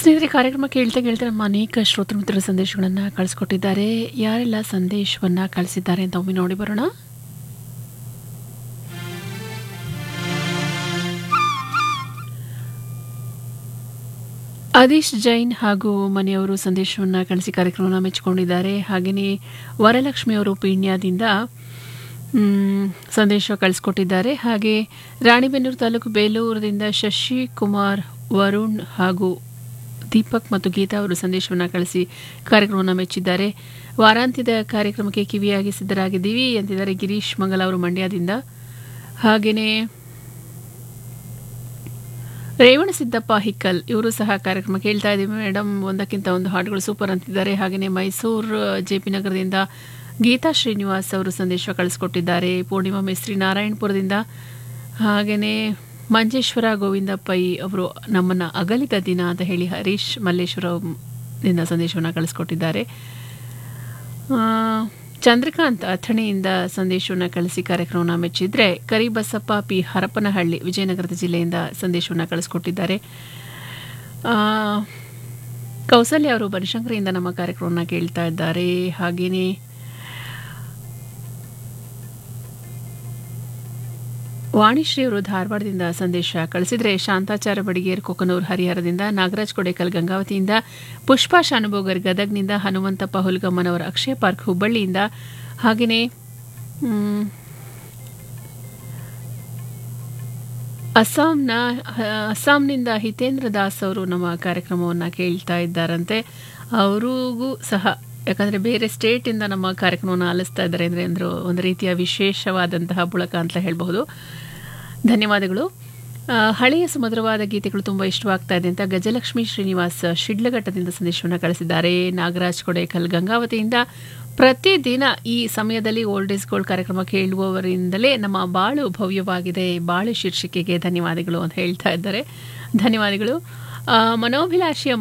ಸ್ನೇಹಿತರೆ, ಕಾರ್ಯಕ್ರಮ ಕೇಳ್ತಾ ಕೇಳ್ತಾ ನಮ್ಮ ಅನೇಕ ಶ್ರೋತೃ ಮಿತ್ರರ ಸಂದೇಶಗಳನ್ನು ಕಳಿಸ್ಕೊಟ್ಟಿದ್ದಾರೆ. ಯಾರೆಲ್ಲ ಸಂದೇಶವನ್ನು ಕಳಿಸಿದ್ದಾರೆ ಅಂತ ಒಮ್ಮೆ ನೋಡಿ ಬರೋಣ. ಆದೀಶ್ ಜೈನ್ ಹಾಗೂ ಮನೆಯವರು ಸಂದೇಶವನ್ನು ಕಳಿಸಿ ಕಾರ್ಯಕ್ರಮವನ್ನು ಮೆಚ್ಚಿಕೊಂಡಿದ್ದಾರೆ. ಹಾಗೆಯೇ ವರಲಕ್ಷ್ಮಿ ಅವರು ಪೀಣ್ಯದಿಂದ ಸಂದೇಶ ಕಳಿಸ್ಕೊಟ್ಟಿದ್ದಾರೆ. ಹಾಗೆ ರಾಣಿಬೆನ್ನೂರು ತಾಲೂಕು ಬೇಲೂರಿನಿಂದ ಶಶಿಕುಮಾರ್, ವರುಣ್ ಹಾಗೂ ದೀಪಕ್ ಮತ್ತು ಗೀತಾ ಅವರು ಸಂದೇಶವನ್ನು ಕಳಿಸಿ ಕಾರ್ಯಕ್ರಮವನ್ನು ಮೆಚ್ಚಿದ್ದಾರೆ. ವಾರಾಂತ್ಯದ ಕಾರ್ಯಕ್ರಮಕ್ಕೆ ಕಿವಿಯಾಗಿ ಸಿದ್ಧರಾಗಿದ್ದೀವಿ ಅಂತಿದ್ದಾರೆ ಗಿರೀಶ್ ಮಂಗಲ ಅವರು ಮಂಡ್ಯದಿಂದ. ಹಾಗೆಯೇ ರೇವಣಸಿದ್ದಪ್ಪ ಹಿಕ್ಕಲ್ ಇವರು ಸಹ ಕಾರ್ಯಕ್ರಮ ಕೇಳ್ತಾ ಇದ್ದೀವಿ ಮೇಡಮ್, ಒಂದಕ್ಕಿಂತ ಒಂದು ಹಾಡುಗಳು ಸೂಪರ್ ಅಂತಿದ್ದಾರೆ. ಹಾಗೆಯೇ ಮೈಸೂರು ಜೆಪಿ ನಗರದಿಂದ ಗೀತಾ ಶ್ರೀನಿವಾಸ್ ಅವರು ಸಂದೇಶ ಕಳಿಸ್ಕೊಟ್ಟಿದ್ದಾರೆ. ಪೂರ್ಣಿಮಾ ಮೇಸ್ತ್ರಿ ನಾರಾಯಣಪುರದಿಂದ. ಹಾಗೆಯೇ ಮಂಜೇಶ್ವರ ಗೋವಿಂದ ಪೈ ಅವರು ನಮ್ಮನ್ನು ಅಗಲಿದ ದಿನ ಅಂತ ಹೇಳಿ ಹರೀಶ್ ಮಲ್ಲೇಶ್ವರದಿಂದ ಸಂದೇಶವನ್ನು ಕಳಿಸ್ಕೊಟ್ಟಿದ್ದಾರೆ. ಚಂದ್ರಕಾಂತ್ ಅಥಣಿಯಿಂದ ಸಂದೇಶವನ್ನು ಕಳಿಸಿ ಕಾರ್ಯಕ್ರಮವನ್ನು ಮೆಚ್ಚಿದ್ರೆ ಕರಿಬಸಪ್ಪ ಪಿ ಹರಪನಹಳ್ಳಿ ವಿಜಯನಗರದ ಜಿಲ್ಲೆಯಿಂದ ಸಂದೇಶವನ್ನು ಕಳಿಸ್ಕೊಟ್ಟಿದ್ದಾರೆ. ಕೌಸಲ್ಯ ಅವರು ಬನಶಂಕರಿಯಿಂದ ನಮ್ಮ ಕಾರ್ಯಕ್ರಮವನ್ನು ಕೇಳ್ತಾ ಇದ್ದಾರೆ. ಹಾಗೆಯೇ ವಾಣಿಶ್ರೀ ಅವರು ಧಾರವಾಡದಿಂದ ಸಂದೇಶ ಕಳಿಸಿದರೆ ಶಾಂತಾಚಾರ ಬಡಿಗೇರ್ ಕೊಕ್ಕನೂರು ಹರಿಹರದಿಂದ, ನಾಗರಾಜ್ ಕೊಡೇಕಲ್ ಗಂಗಾವತಿಯಿಂದ, ಪುಷ್ಪಾ ಶಾನುಭೋಗರ್ ಗದಗ್ನಿಂದ, ಹನುಮಂತಪ್ಪ ಹುಲ್ಗಮ್ಮನವರ ಅಕ್ಷಯ ಪಾರ್ಕ್ ಹುಬ್ಬಳ್ಳಿಯಿಂದ, ಹಾಗೆಯೇ ಅಸ್ಸಾಂನಿಂದ ಹಿತೇಂದ್ರ ದಾಸ್ ಅವರು ನಮ್ಮ ಕಾರ್ಯಕ್ರಮವನ್ನು ಕೇಳ್ತಾ ಇದ್ದಾರಂತೆ. ಅವರಿಗೂ ಸಹ, ಯಾಕಂದರೆ ಬೇರೆ ಸ್ಟೇಟಿಂದ ನಮ್ಮ ಕಾರ್ಯಕ್ರಮವನ್ನು ಆಲಿಸ್ತಾ ಇದ್ದಾರೆ ಅಂದರೆ ಒಂದು ರೀತಿಯ ವಿಶೇಷವಾದಂತಹ ಬುಳಕ ಅಂತ ಹೇಳಬಹುದು. ಧನ್ಯವಾದಗಳು. ಹಳೆಯ ಸುಮಧುರವಾದ ಗೀತೆಗಳು ತುಂಬ ಇಷ್ಟವಾಗ್ತಾ ಇದೆ ಅಂತ ಗಜಲಕ್ಷ್ಮಿ ಶ್ರೀನಿವಾಸ್ ಶಿಡ್ಲಘಟ್ಟದಿಂದ ಸಂದೇಶವನ್ನು ಕಳಿಸಿದ್ದಾರೆ. ನಾಗರಾಜ್ ಕೊಡೇಕಲ್ ಗಂಗಾವತಿಯಿಂದ, ಪ್ರತಿದಿನ ಈ ಸಮಯದಲ್ಲಿ ಓಲ್ಡ್ ಈಸ್ ಗೋಲ್ಡ್ ಕಾರ್ಯಕ್ರಮ ಕೇಳುವವರಿಂದಲೇ ನಮ್ಮ ಬಾಳು ಭವ್ಯವಾಗಿದೆ, ಬಾಳು ಶೀರ್ಷಿಕೆಗೆ ಧನ್ಯವಾದಗಳು ಅಂತ ಹೇಳ್ತಾ ಇದ್ದಾರೆ. ಧನ್ಯವಾದಗಳು. ಮನೋಭಿಲಾಷಿಯ